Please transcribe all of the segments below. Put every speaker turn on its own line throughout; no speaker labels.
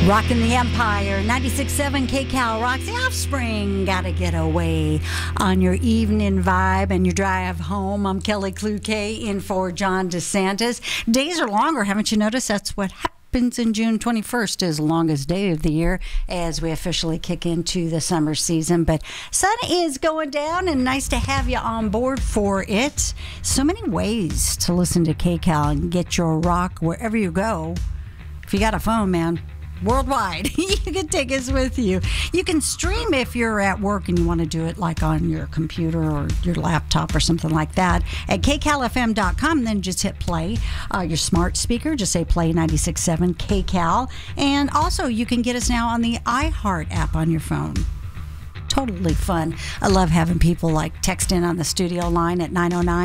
Rocking the Empire, 96.7 KCal rocks the Offspring. Gotta get away on your evening vibe and your drive home. I'm Kelly Cloquet in for John DeSantis. Days are longer, haven't you noticed? That's what happens in June 21st is the longest day of the year as we officially kick into the summer season. But sun is going down and nice to have you on board for it. So many ways to listen to KCal and get your rock wherever you go. If you got a phone, man, worldwide, you can take us with you. You can stream if you're at work and you want to do it like on your computer or your laptop or something like that at kcalfm.com. Then just hit play. Your smart speaker, just say play 96.7 KCal. And also you can get us now on the iHeart app on your phone. Totally fun. I love having people like text in on the studio line at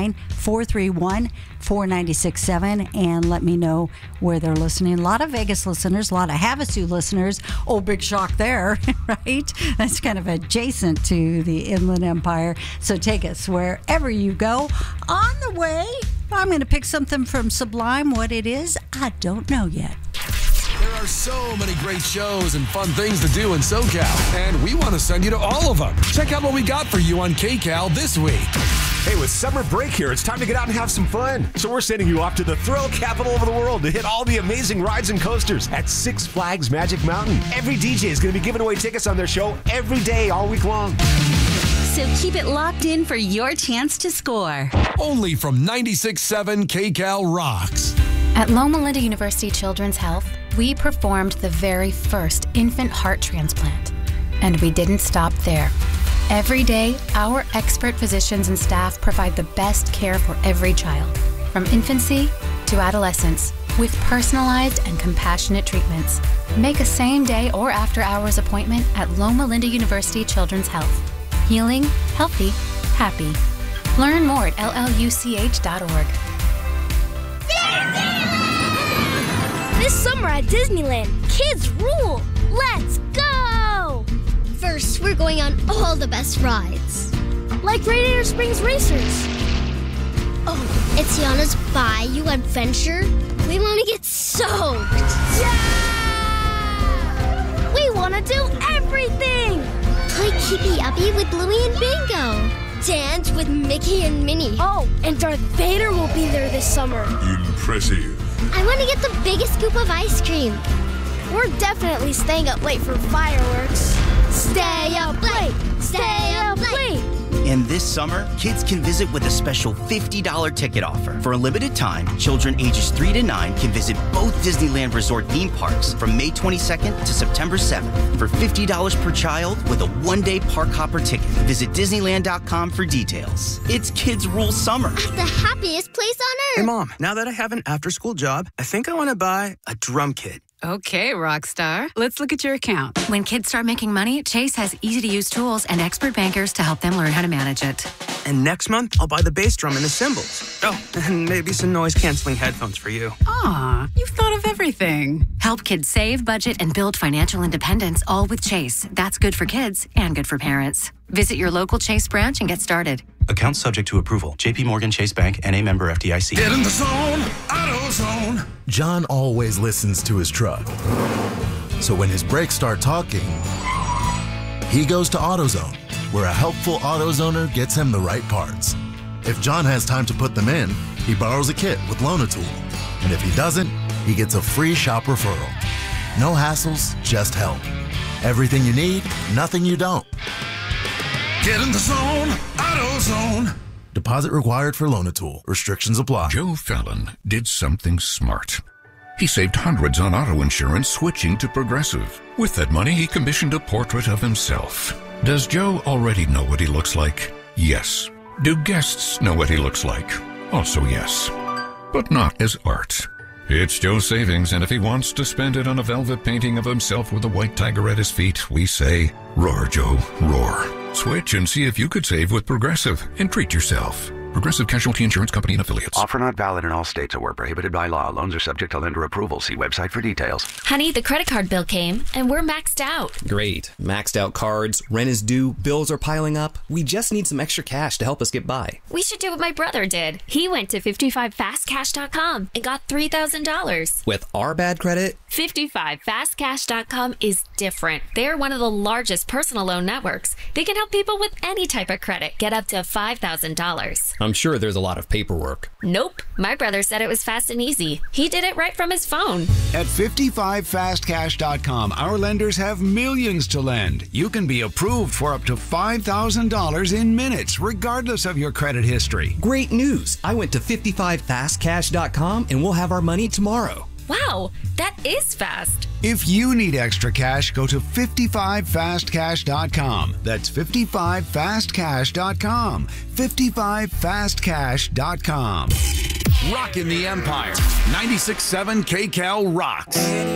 909-431-4967 and let me know where they're listening. A lot of Vegas listeners, a lot of Havasu listeners. Oh, big shock there, right? That's kind of adjacent to the Inland Empire. So take us wherever you go. On the way, I'm going to pick something from Sublime. What it is, I don't know yet.
There are so many great shows and fun things to do in SoCal, and we want to send you to all of them. Check out what we got for you on KCal this week.
Hey, with summer break here, it's time to get out and have some fun. So we're sending you off to the thrill capital of the world to hit all the amazing rides and coasters at Six Flags Magic Mountain. Every DJ is going to be giving away tickets on their show every day, all week long.
So keep it locked in for your chance to score.
Only from 96.7 KCal Rocks.
At Loma Linda University Children's Health, we performed the very first infant heart transplant. And we didn't stop there. Every day, our expert physicians and staff provide the best care for every child, from infancy to adolescence, with personalized and compassionate treatments. Make a same-day or after-hours appointment at Loma Linda University Children's Health. Healing, healthy, happy. Learn more at lluch.org.
This summer at Disneyland, kids rule! Let's go!
First, we're going on all the best rides.
Like Radiator Springs Racers.
Oh, it's Tiana's Bayou Adventure. We want to get soaked.
Yeah! We want to do everything!
Play Keepy Uppy with Bluey and Bingo. Dance with Mickey and Minnie.
Oh, and Darth Vader will be there this summer.
Impressive.
I want to get the biggest scoop of ice cream.
We're definitely staying up late for fireworks. Stay up late! Stay up late!
And this summer, kids can visit with a special $50 ticket offer. For a limited time, children ages 3 to 9 can visit both Disneyland Resort theme parks from May 22nd to September 7th for $50 per child with a one-day park hopper ticket. Visit Disneyland.com for details. It's Kids Rule Summer.
At the happiest place on earth.
Hey, Mom, now that I have an after-school job, I think I want to buy a drum kit.
Okay, Rockstar. Let's look at your account. When kids start making money, Chase has easy-to-use tools and expert bankers to help them learn how to manage it.
And next month, I'll buy the bass drum and the cymbals. Oh, and maybe some noise-canceling headphones for you.
Aw, you've thought of everything. Help kids save, budget, and build financial independence, all with Chase. That's good for kids and good for parents. Visit your local Chase branch and get started.
Account subject to approval. J.P. Morgan Chase Bank, N.A. member FDIC.
Get in the zone, AutoZone. John always listens to his truck. So when his brakes start talking, he goes to AutoZone, where a helpful AutoZoner gets him the right parts. If John has time to put them in, he borrows a kit with Loan-A-Tool. And if he doesn't, he gets a free shop referral. No hassles, just help. Everything you need, nothing you don't.
Get in the zone, AutoZone.
Deposit required for Loan-A-Tool. Restrictions apply.
Joe Fallon did something smart. He saved hundreds on auto insurance switching to Progressive. With that money, he commissioned a portrait of himself. Does Joe already know what he looks like? Yes. Do guests know what he looks like? Also yes. But not as art. It's Joe's savings, and if he wants to spend it on a velvet painting of himself with a white tiger at his feet, we say, roar, Joe, roar. Switch and see if you could save with Progressive and treat yourself. Progressive Casualty Insurance Company and Affiliates.
Offer not valid in all states or where prohibited by law. Loans are subject to lender approval. See website for details.
Honey, the credit card bill came, and we're maxed out.
Great. Maxed out cards, rent is due, bills are piling up. We just need some extra cash to help us get by.
We should do what my brother did. He went to 55fastcash.com and got $3,000.
With our bad credit?
55fastcash.com is different. They're one of the largest personal loan networks. They can help people with any type of credit get up to $5,000.
I'm sure there's a lot of paperwork.
Nope. My brother said it was fast and easy. He did it right from his phone.
At 55fastcash.com, our lenders have millions to lend. You can be approved for up to $5,000 in minutes, regardless of your credit history.
Great news. I went to 55fastcash.com and we'll have our money tomorrow.
Wow, that is fast.
If you need extra cash, go to 55fastcash.com. That's 55fastcash.com. 55fastcash.com.
Rockin' the Empire. 96.7 KCAL rocks.